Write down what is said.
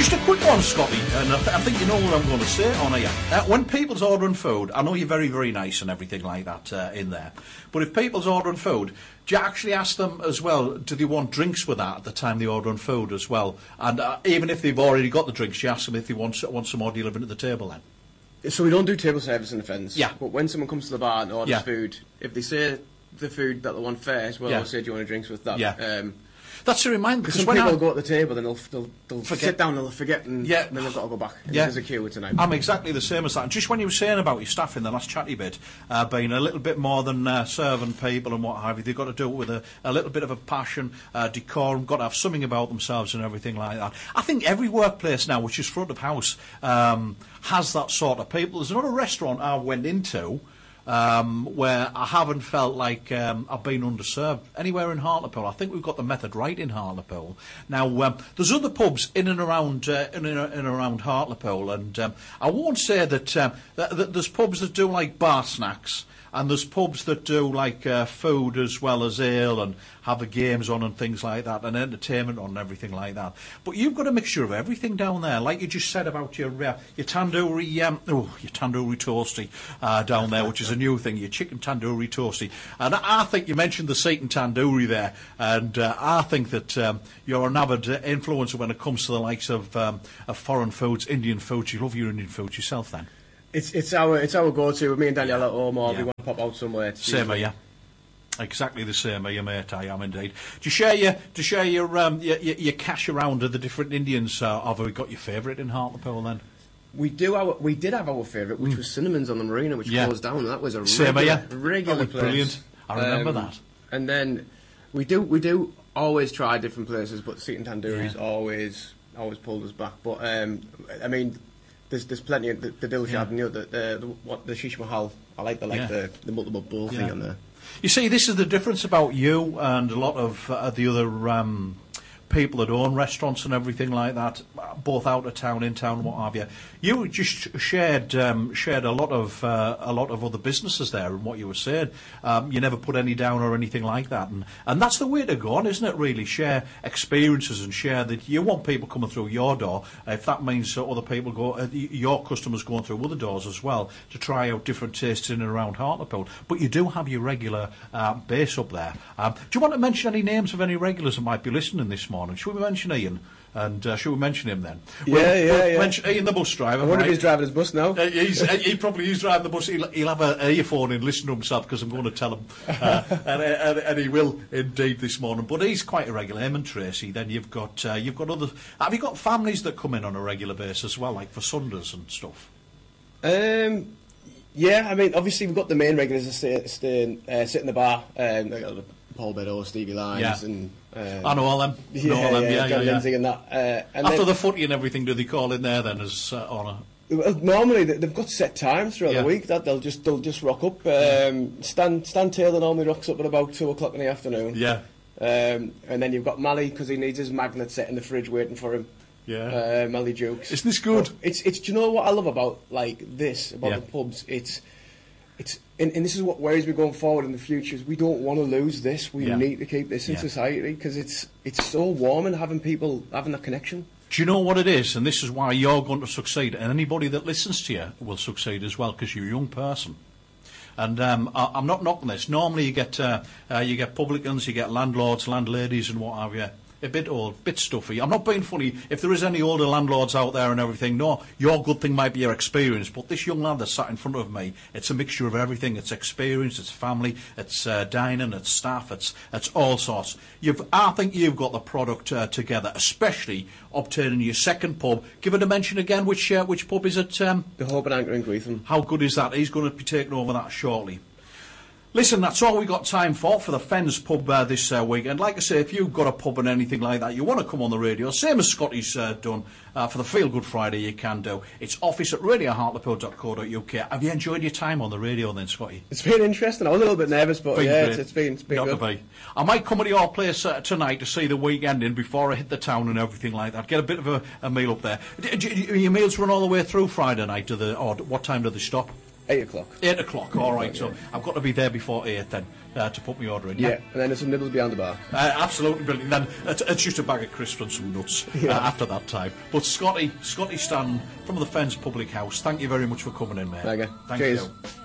Just a quick one, Scotty, and I think you know what I'm going to say on here. When people's ordering food, I know you're very, very nice and everything like that in there, but if people's ordering food, do you actually ask them as well, do they want drinks with that at the time they ordering food as well? And even if they've already got the drinks, you ask them if they want some more delivered to the table then? So we don't do table service in the Fens. Yeah. But when someone comes to the bar and orders food, if they say the food that they want first, well, they'll say, do you want drinks with that? Yeah. That's a reminder, because some people go to the table and they'll sit down and they'll forget and then they've got to go back. And there's a queue tonight. I'm exactly the same as that. And just when you were saying about your staff in the last chatty bit, being a little bit more than serving people and what have you, they've got to do it with a little bit of a passion, decorum, got to have something about themselves and everything like that. I think every workplace now, which is front of house, has that sort of people. There's another restaurant I went into where I haven't felt like I've been underserved anywhere in Hartlepool. I think we've got the method right in Hartlepool. Now, there's other pubs in and around around Hartlepool, and I won't say that there's pubs that do like bar snacks, and there's pubs that do like food as well as ale and have the games on and things like that and entertainment on and everything like that. But you've got a mixture of everything down there, like you just said about your tandoori, your tandoori toasty down there, which is a new thing, your chicken tandoori toasty. And I think you mentioned the Satan tandoori there, and I think that you're an avid influencer when it comes to the likes of foreign foods, Indian foods. You love your Indian foods yourself, then. It's our go-to. With me and Danielle at home, or we want to pop out somewhere. Same here, yeah. Exactly the same here, mate. I am indeed. Do you share your cash around to the different Indians? Have we got your favourite in Hartlepool then? We did have our favourite, which was Cinnamon's on the Marina, which closed down. And that was a regular place. Brilliant. I remember that. And then we do always try different places, but Seaton Tandoori's always pulled us back. But I mean, there's plenty of the Dilshad and the Shish Mahal. I like the multiple bowl thing on there. You see, this is the difference about you and a lot of the other people that own restaurants and everything like that, both out of town, in town, what have you. You just shared a lot of other businesses there, and what you were saying, you never put any down or anything like that, and that's the way to go on, isn't it? Really, share experiences and share that you want people coming through your door. If that means other people your customers going through other doors as well to try out different tastes in and around Hartlepool. But you do have your regular base up there. Do you want to mention any names of any regulars that might be listening this morning? Should we mention Ian? And should we mention him then? We'll mention Ian, the bus driver. I wonder if he's driving his bus now. He probably is driving the bus. He'll have an earphone and listen to himself, because I'm going to tell him. and he will indeed this morning. But he's quite a regular. Him and Tracy. Then you've got other. Have you got families that come in on a regular basis as well, like for Sundays and stuff? Yeah, I mean, obviously we've got the main regulars that sit in the bar. Like Paul Beddoe, Stevie Lyons, and I know all them. Lindsay and that. And after the footy and everything, do they call in there then as honour? Well, normally they've got set times throughout the week that they'll just rock up. Stan Taylor normally rocks up at about 2:00 in the afternoon. Yeah. And then you've got Mally, because he needs his magnet set in the fridge waiting for him. Yeah. Mally Jukes. Isn't this good? It's. Do you know what I love about the pubs? And this is what worries me going forward in the future, is we don't want to lose this. We need to keep this in society, because it's so warm, and having people having that connection. Do you know what it is? And this is why you're going to succeed, and anybody that listens to you will succeed as well, because you're a young person. And I'm not knocking this. Normally you get publicans, you get landlords, landladies, and what have you. A bit old, bit stuffy. I'm not being funny. If there is any older landlords out there and everything, no, your good thing might be your experience. But this young lad that sat in front of me, it's a mixture of everything. It's experience, it's family, it's dining, it's staff, it's all sorts. I think you've got the product together, especially obtaining your second pub. Give it a mention again. Which pub is it? The Hope and Anchor in Greetham. How good is that? He's going to be taking over that shortly. Listen, that's all we got time for the Fens pub this weekend. Like I say, if you've got a pub and anything like that, you want to come on the radio, same as Scotty's done for the Feel Good Friday, you can do. It's office@radiohartlepool.co.uk. Have you enjoyed your time on the radio then, Scotty? It's been interesting. I was a little bit nervous, but it's been good. I might come to your place tonight to see the weekend in before I hit the town and everything like that. Get a bit of a meal up there. Your meals run all the way through Friday night, or what time do they stop? 8 o'clock. 8 o'clock, all right. So I've got to be there before 8 then to put my order in. Yeah, and then there's some nibbles behind the bar. Absolutely brilliant. Then it's just a bag of crisps and some nuts after that time. But Scotty Stan from the Fens Public House, thank you very much for coming in, mate. Okay. Thank Cheers. you.